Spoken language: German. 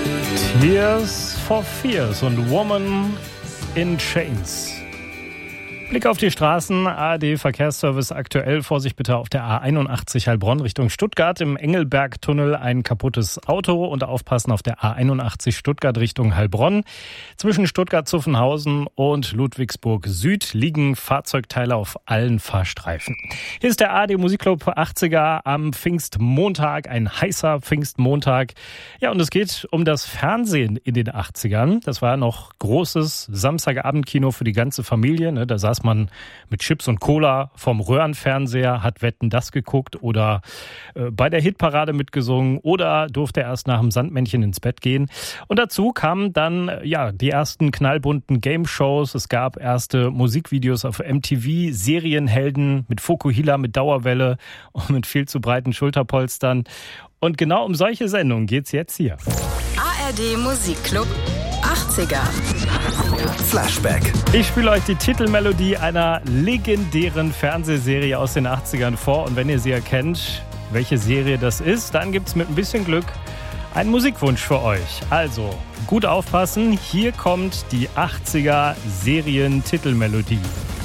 Tears for Fears und Woman in Chains. Blick auf die Straßen, ARD Verkehrsservice aktuell. Vorsicht bitte auf der A81 Heilbronn Richtung Stuttgart. Im Engelbergtunnel ein kaputtes Auto und aufpassen auf der A81 Stuttgart Richtung Heilbronn. Zwischen Stuttgart-Zuffenhausen und Ludwigsburg Süd liegen Fahrzeugteile auf allen Fahrstreifen. Hier ist der ARD Musikclub 80er am Pfingstmontag, ein heißer Pfingstmontag. Ja, und es geht um das Fernsehen in den 80ern. Das war noch großes Samstagabendkino für die ganze Familie. Da saß man mit Chips und Cola vom Röhrenfernseher, hat Wetten, das geguckt oder bei der Hitparade mitgesungen oder durfte erst nach dem Sandmännchen ins Bett gehen. Und dazu kamen dann die ersten knallbunten Game-Shows. Es gab erste Musikvideos auf MTV, Serienhelden mit Fukuhila, mit Dauerwelle und mit viel zu breiten Schulterpolstern. Und genau um solche Sendungen geht's jetzt hier. ARD Musikclub 80er. Flashback. Ich spiele euch die Titelmelodie einer legendären Fernsehserie aus den 80ern vor. Und wenn ihr sie erkennt, welche Serie das ist, dann gibt's mit ein bisschen Glück einen Musikwunsch für euch. Also, gut aufpassen, hier kommt die 80er Serien-Titelmelodie.